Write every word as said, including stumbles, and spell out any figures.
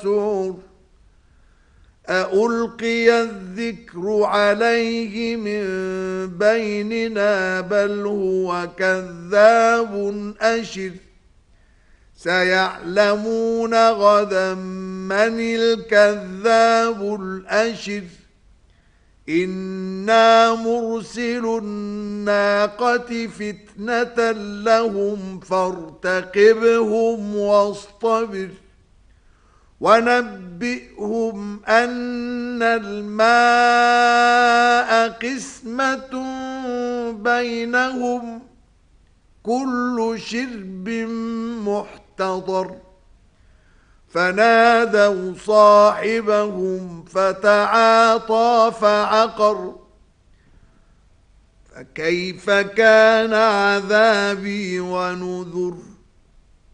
السعر أألقي الذكر عليه من بيننا بل هو كذاب أشر سيعلمون غدا من الكذاب الأشر إنا مرسل الناقة فتنة لهم فارتقبهم واصطبر ونبئهم أن الماء قسمة بينهم كل شرب محتضر فنادوا صاحبهم فتعاطى فعقر فكيف كان عذابي ونذر